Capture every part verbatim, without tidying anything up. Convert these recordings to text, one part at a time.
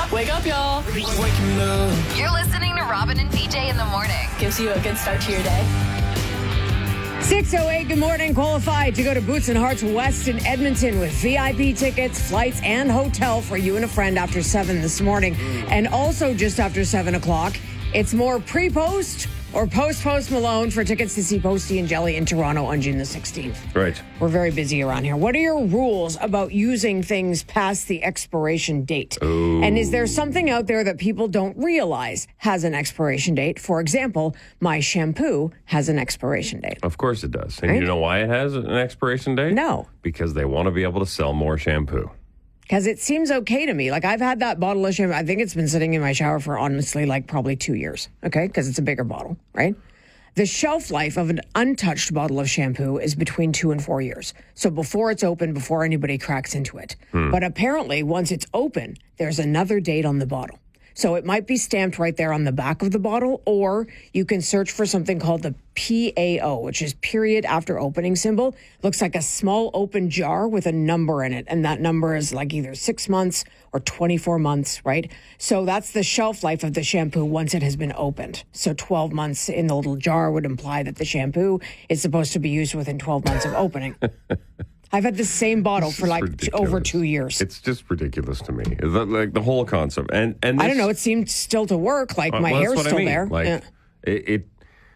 Wake up, y'all. You're listening to Robin and B J in the morning. Gives you a good start to your day. six oh eight, good morning. Qualified to go to Boots and Hearts West in Edmonton with V I P tickets, flights, and hotel for you and a friend after seven this morning. And also just after seven o'clock, it's more pre-post or post-post Malone for tickets to see Posty and Jelly in Toronto on June the sixteenth. Right. We're very busy around here. What are your rules about using things past the expiration date? Ooh. And is there something out there that people don't realize has an expiration date? For example, my shampoo has an expiration date. Of course it does. And Right? you know why it has an expiration date? No. Because they want to be able to sell more shampoo. Because it seems okay to me. Like, I've had that bottle of shampoo. I think it's been sitting in my shower for, honestly, like probably two years. Okay? Because it's a bigger bottle, right? The shelf life of an untouched bottle of shampoo is between two and four years. So before it's open, before anybody cracks into it. Hmm. But apparently, once it's open, there's another date on the bottle. So it might be stamped right there on the back of the bottle, or you can search for something called the P A O, which is period after opening symbol. Looks like a small open jar with a number in it. And that number is like either six months or twenty-four months, right? So that's the shelf life of the shampoo once it has been opened. So twelve months in the little jar would imply that the shampoo is supposed to be used within twelve months of opening. I've had the same bottle This for is like ridiculous. over two years. It's just ridiculous to me. The, like the whole concept. And and I this- don't know. It seemed still to work. Like Uh, my well, that's hair's what I still mean. there. Like Yeah. it, it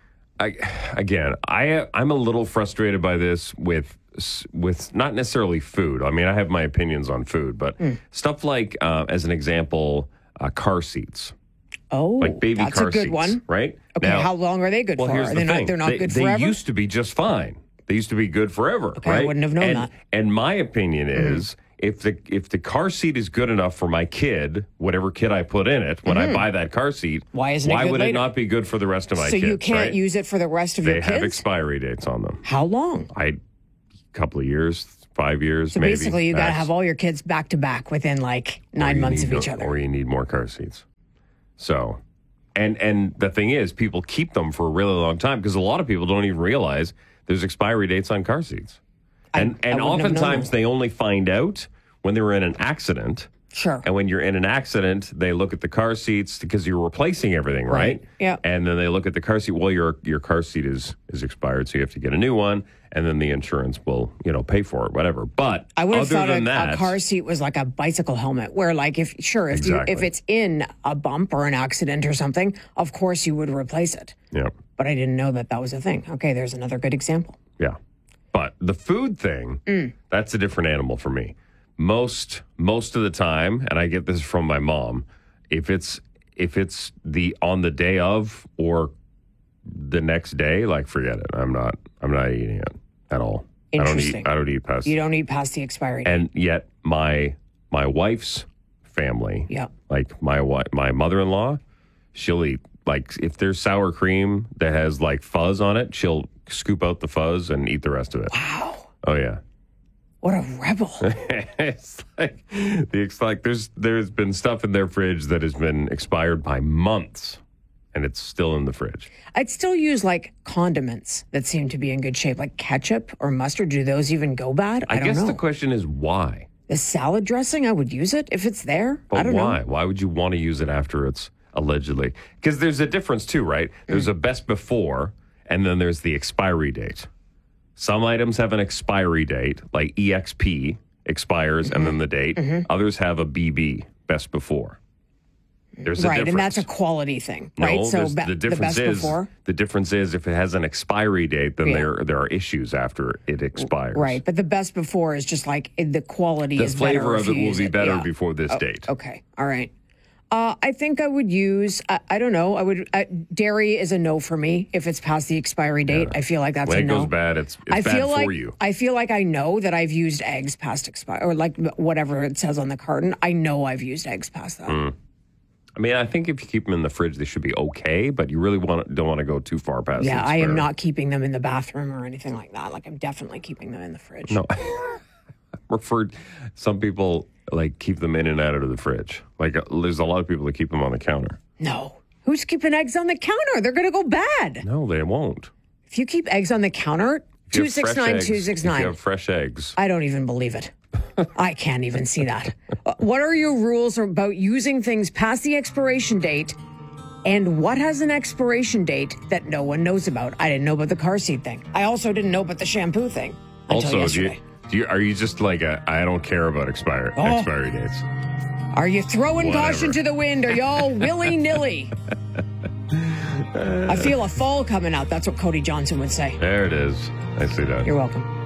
I again, I I'm a little frustrated by this with with not necessarily food. I mean, I have my opinions on food, but Mm. stuff like, uh, as an example, uh, car seats, Oh, like baby that's car a good seats, one. right? Okay, Now- how long are they good Well, for? here's Are the they thing: not, they're not they, good they forever? used to be just fine. They used to be good forever. Okay, I right? wouldn't have known and, that. And my opinion is, if the if the car seat is good enough for my kid, whatever kid I put in it, when I buy that car seat, Why isn't it why good would later? it not be good for the rest of my so kids? you can't right? use it for the rest of They your have kids? expiry dates on them. How long? I, a couple of years, five years, So maybe. basically, you got to max. have all your kids back to back within like Or nine you months need of each no- other. Or you need more car seats. So, and and the thing is, people keep them for a really long time because a lot of people don't even realize there's expiry dates on car seats. I- And I and wouldn't have known oftentimes that. they only find out when they're in an accident. Sure. And when you're in an accident, they look at the car seats because you're replacing everything, right? Right, yeah. And then they look at the car seat. Well, your your car seat is is expired, so you have to get a new one, and then the insurance will, you know, pay for it, whatever. But I would have other thought a, than that, a car seat was like a bicycle helmet, where like if sure if you Exactly. if it's in a bump or an accident or something, of course you would replace it. yeah, But I didn't know that that was a thing. Okay, there's another good example. yeah. But the food thing, Mm. that's a different animal for me. Most most of the time, and I get this from my mom, if it's if it's the on the day of or the next day, like forget it. I'm not I'm not eating it at all. I don't Interesting. eat I don't eat past. You don't eat past the expiry date. And yet my my wife's family, Yeah. like my wi- my mother-in-law, she'll eat like if there's sour cream that has like fuzz on it, she'll scoop out the fuzz and eat the rest of it. Wow, Oh yeah. what a rebel! It's like the it's like there's there's been stuff in their fridge that has been expired by months and it's still in the fridge. I'd still use like condiments that seem to be in good shape, like ketchup or mustard. Do those even go bad? I, I, don't guess know. the question is why? The salad dressing, I would use it if it's there. But I don't why? know. Why would you want to use it after it's allegedly? Because there's a difference too, right? There's Mm. a best before, and then there's the expiry date. Some items have an expiry date, like E X P expires and then the date. Mm-hmm. Others have a B B, best before. There's a Right, difference. and that's a quality thing, right? No, so there's- be- the difference the best is before, the difference is if it has an expiry date, then Yeah. there there are issues after it expires. right? But the best before is just like it- the quality The is flavor better of if it you will use be better Yeah. before this Oh, date. Okay, all right. Uh, I think I would use. I, I don't know. I would. Uh, dairy is a no for me if it's past the expiry date. I feel like that's When a it no. goes bad, it's it's I bad feel for like you. I feel like I know that I've used eggs past expiry or like whatever it says on the carton. I know I've used eggs past that. Mm. I mean, I think if you keep them in the fridge, they should be okay, but you really want don't want to go too far past. Yeah, the I am expiry. not keeping them in the bathroom or anything like that. Like I'm definitely keeping them in the fridge. No, referred. Some people like keep them in and out of the fridge. Like uh, there's a lot of people that keep them on the counter. No. Who's keeping eggs on the counter? They're going to go bad. No, they won't. If you keep eggs on the counter, If you two have six fresh nine eggs- two six If you nine. have fresh eggs, I don't even believe it. I can't even see that. Uh, What are your rules about using things past the expiration date? And what has an expiration date that no one knows about? I didn't know about the car seat thing. I also didn't know about the shampoo thing until Also, do you, yesterday. do you, are you just like a, I don't care about expire, Oh. expiry dates? Are you throwing Whatever. caution to the wind? Are y'all willy-nilly? I feel a fall coming out. That's what Cody Johnson would say. There it is. I see that. You're welcome.